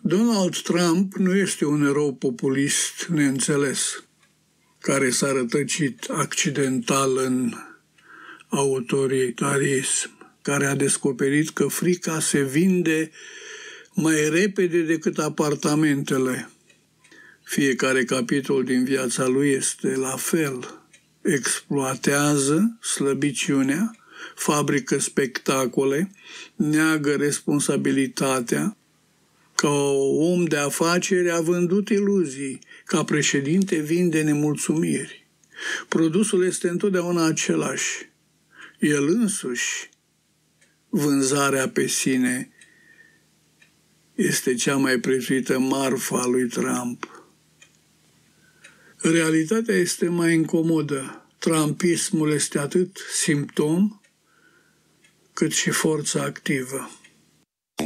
Donald Trump nu este un erou populist neînțeles, care s-a rătăcit accidental în autoritarism, care a descoperit că frica se vinde mai repede decât apartamentele. Fiecare capitol din viața lui este la fel. Exploatează slăbiciunea, fabrică spectacole, neagă responsabilitatea. Ca om de afaceri a vândut iluzii, ca președinte vinde nemulțumiri. Produsul este întotdeauna același. El însuși, vânzarea pe sine, este cea mai prețuită marfă a lui Trump. Realitatea este mai incomodă. Trumpismul este atât simptom cât și forța activă.